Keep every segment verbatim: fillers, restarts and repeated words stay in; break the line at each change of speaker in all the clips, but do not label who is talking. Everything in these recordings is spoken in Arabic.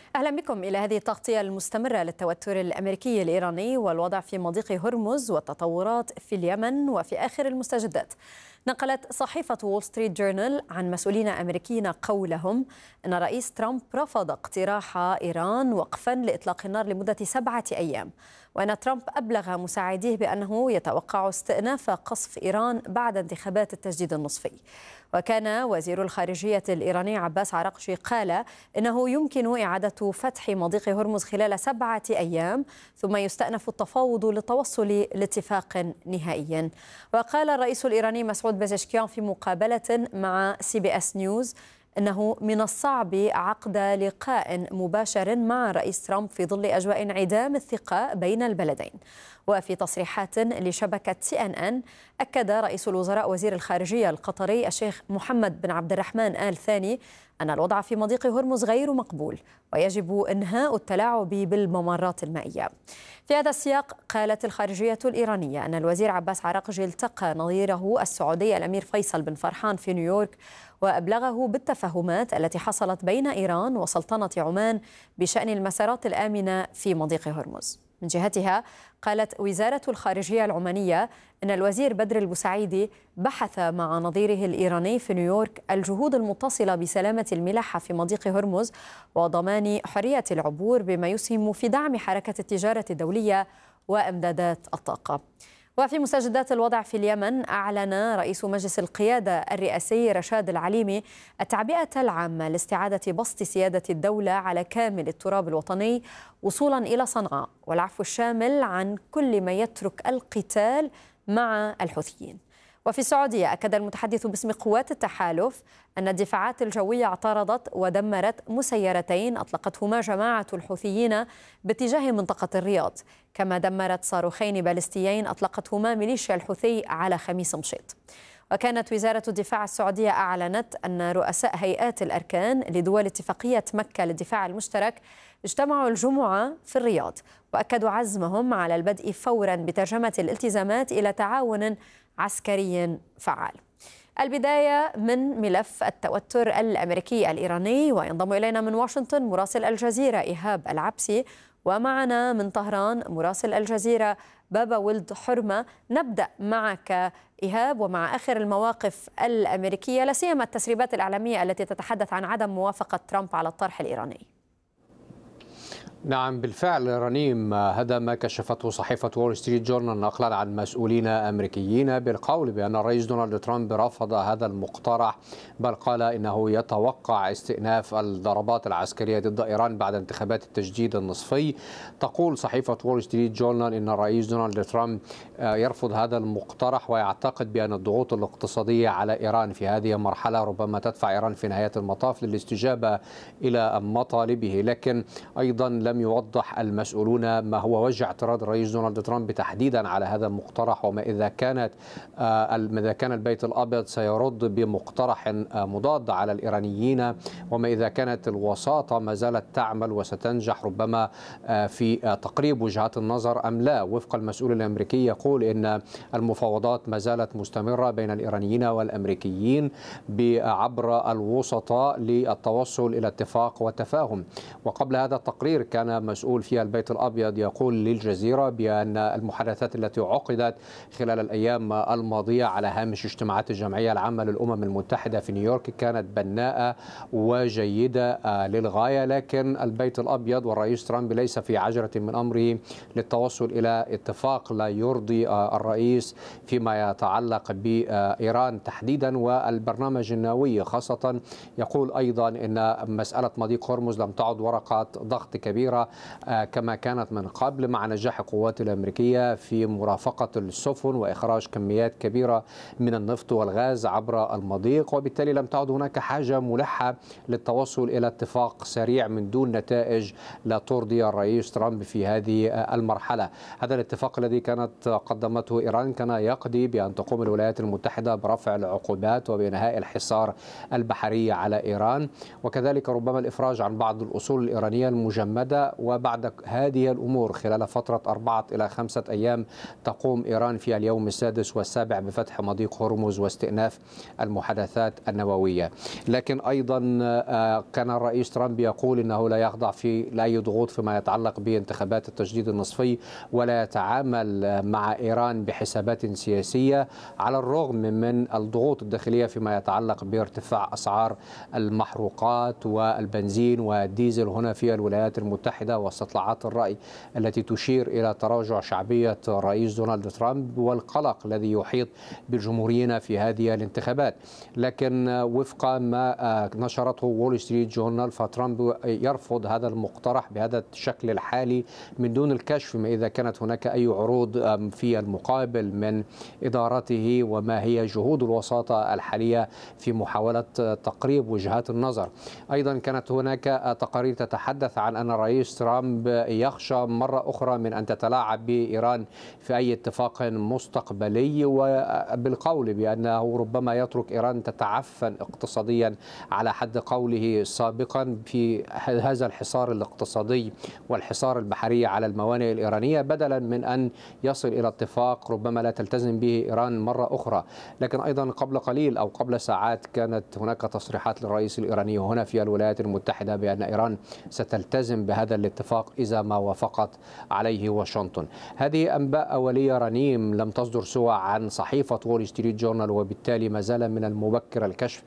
أهلا بكم إلى هذه التغطية المستمرة للتوتر الأمريكي الإيراني والوضع في مضيق هرمز والتطورات في اليمن وفي آخر المستجدات. نقلت صحيفة وول ستريت جورنال عن مسؤولين أمريكيين قولهم أن رئيس ترامب رفض اقتراح إيران وقفا لإطلاق النار لمدة سبعة أيام، وأن ترامب أبلغ مساعديه بأنه يتوقع استئناف قصف إيران بعد انتخابات التجديد النصفي. وكان وزير الخارجية الإيراني عباس عراقجي قال إنه يمكن إعادة فتح مضيق هرمز خلال سبعة أيام ثم يستأنف التفاوض للتوصل لاتفاق نهائي. وقال الرئيس الإيراني مسعود بازشكيان في مقابلة مع سي بي اس نيوز أنه من الصعب عقد لقاء مباشر مع رئيس ترامب في ظل أجواء انعدام الثقة بين البلدين. وفي تصريحات لشبكة سي إن إن أكد رئيس الوزراء وزير الخارجية القطري الشيخ محمد بن عبد الرحمن آل ثاني أن الوضع في مضيق هرمز غير مقبول ويجب إنهاء التلاعب بالممرات المائية. في هذا السياق قالت الخارجية الإيرانية أن الوزير عباس عراقجي التقى نظيره السعودي الأمير فيصل بن فرحان في نيويورك وأبلغه بالتفاهمات التي حصلت بين إيران وسلطنة عمان بشأن المسارات الآمنة في مضيق هرمز. من جهتها قالت وزارة الخارجية العمانية أن الوزير بدر البوسعيدي بحث مع نظيره الإيراني في نيويورك الجهود المتصلة بسلامة الملاحة في مضيق هرمز وضمان حرية العبور بما يسهم في دعم حركة التجارة الدولية وإمدادات الطاقة. وفي مستجدات الوضع في اليمن أعلن رئيس مجلس القيادة الرئاسي رشاد العليمي التعبئة العامة لاستعادة بسط سيادة الدولة على كامل التراب الوطني وصولا إلى صنعاء، والعفو الشامل عن كل ما يترك القتال مع الحوثيين. وفي السعودية أكد المتحدث باسم قوات التحالف أن الدفاعات الجوية اعترضت ودمرت مسيرتين أطلقتهما جماعة الحوثيين باتجاه منطقة الرياض، كما دمرت صاروخين باليستيين أطلقتهما ميليشيا الحوثي على خميس مشيط. وكانت وزارة الدفاع السعودية أعلنت أن رؤساء هيئات الأركان لدول اتفاقية مكة للدفاع المشترك اجتمعوا الجمعة في الرياض وأكدوا عزمهم على البدء فورا بترجمة الالتزامات إلى تعاون عسكري فعال. البداية من ملف التوتر الأمريكي الإيراني، وينضم إلينا من واشنطن مراسل الجزيرة إيهاب العبسي، ومعنا من طهران مراسل الجزيرة بابا ولد حرمة. نبدأ معك إيهاب ومع آخر المواقف الأمريكية، لا سيما التسريبات الإعلامية التي تتحدث عن عدم موافقة ترامب على الطرح الإيراني.
نعم بالفعل رنيم، هذا ما كشفته صحيفة وول ستريت جورنال نقلا عن مسؤولين أمريكيين بالقول بأن الرئيس دونالد ترامب رفض هذا المقترح، بل قال إنه يتوقع استئناف الضربات العسكرية ضد إيران بعد انتخابات التجديد النصفي. تقول صحيفة وول ستريت جورنال إن الرئيس دونالد ترامب يرفض هذا المقترح ويعتقد بأن الضغوط الاقتصادية على إيران في هذه المرحلة ربما تدفع إيران في نهاية المطاف للاستجابة إلى مطالبه، لكن أيضا لم يوضح المسؤولون ما هو وجه اعتراض الرئيس دونالد ترامب تحديدا على هذا المقترح، وما إذا كانت إذا كان البيت الأبيض سيرد بمقترح مضاد على الإيرانيين، وما إذا كانت الوساطة ما زالت تعمل وستنجح ربما في تقريب وجهات النظر أم لا. وفق المسؤول الأمريكي يقول إن المفاوضات ما زالت مستمرة بين الإيرانيين والأمريكيين عبر الوسطاء للتوصل إلى اتفاق وتفاهم. وقبل هذا التقرير كان مسؤول في البيت الأبيض يقول للجزيرة بأن المحادثات التي عقدت خلال الأيام الماضية على هامش اجتماعات الجمعية العامة للأمم المتحدة في نيويورك كانت بناءة وجيدة للغاية، لكن البيت الأبيض والرئيس ترامب ليس في عجلة من أمره للتوصل إلى اتفاق لا يرضي الرئيس فيما يتعلق بإيران تحديدا والبرنامج النووي خاصة. يقول أيضا أن مسألة مضيق هرمز لم تعد ورقة ضغط كبيرة كما كانت من قبل مع نجاح القوات الأمريكية في مرافقة السفن وإخراج كميات كبيرة من النفط والغاز عبر المضيق، وبالتالي لم تعد هناك حاجة ملحة للتوصل إلى اتفاق سريع من دون نتائج لا ترضي الرئيس ترامب في هذه المرحلة. هذا الاتفاق الذي كانت قدمته إيران كان يقضي بأن تقوم الولايات المتحدة برفع العقوبات وبإنهاء الحصار البحري على إيران، وكذلك ربما الإفراج عن بعض الأصول الإيرانية المجمدة المتحدة. وبعد هذه الأمور خلال فترة أربعة إلى خمسة أيام تقوم إيران في اليوم السادس والسابع بفتح مضيق هرمز واستئناف المحادثات النووية. لكن أيضا كان الرئيس ترامب يقول إنه لا يخضع في لأي ضغوط فيما يتعلق بانتخابات التجديد النصفي، ولا يتعامل مع إيران بحسابات سياسية، على الرغم من الضغوط الداخلية فيما يتعلق بارتفاع أسعار المحروقات والبنزين والديزل هنا في الولايات المتحدة، واستطلاعات الرأي التي تشير إلى تراجع شعبية الرئيس دونالد ترامب والقلق الذي يحيط بالجمهوريين في هذه الانتخابات. لكن وفق ما نشرته وول ستريت جورنال فترامب يرفض هذا المقترح بهذا الشكل الحالي من دون الكشف ما إذا كانت هناك أي عروض في المقابل من إدارته وما هي جهود الوساطة الحالية في محاولة تقريب وجهات النظر. أيضا كانت هناك تقارير تتحدث عن أن الرئيس ترامب يخشى مرة أخرى من أن تتلاعب بإيران في أي اتفاق مستقبلي، وبالقول بأنه ربما يترك إيران تتعفن اقتصاديا على حد قوله سابقا في هذا الحصار الاقتصادي والحصار البحري على الموانئ الإيرانية، بدلا من أن يصل إلى اتفاق ربما لا تلتزم به إيران مرة أخرى. لكن أيضا قبل قليل أو قبل ساعات كانت هناك تصريحات للرئيس الإيراني هنا في الولايات المتحدة بأن إيران ستلتزم بهذا الاتفاق إذا ما وافقت عليه واشنطن. هذه أنباء أولية رنيم لم تصدر سوى عن صحيفة وول ستريت جورنال، وبالتالي ما زال من المبكر الكشف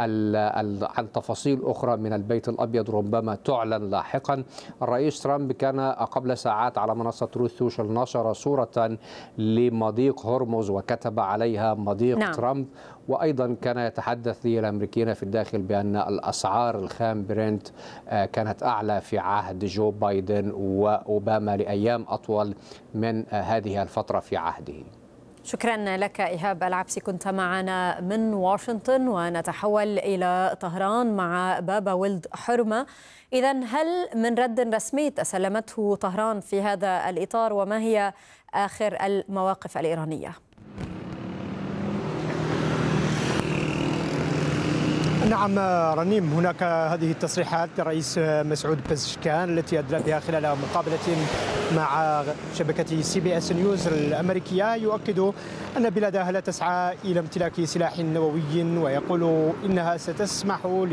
عن تفاصيل أخرى من البيت الأبيض ربما تعلن لاحقا. الرئيس ترامب كان قبل ساعات على منصة تروث سوشيال نشر صورة لمضيق هرمز وكتب عليها مضيق نعم. ترامب، وأيضا كان يتحدث للأمريكيين في الداخل بأن الأسعار الخام برنت كانت أعلى في عهد جو بايدن وأوباما لأيام أطول من هذه الفترة في عهده.
شكرا لك إيهاب العبسي، كنت معنا من واشنطن. ونتحول إلى طهران مع بابا ولد حرمة. إذن هل من رد رسمي تسلمته طهران في هذا الإطار، وما هي آخر المواقف الإيرانية؟
نعم رنيم، هناك هذه التصريحات للرئيس مسعود بزشكان التي أدلى بها خلال مقابلة مع شبكة سي بي اس نيوز الأمريكية، يؤكد أن بلاده لا تسعى إلى امتلاك سلاح نووي، ويقول إنها ستسمح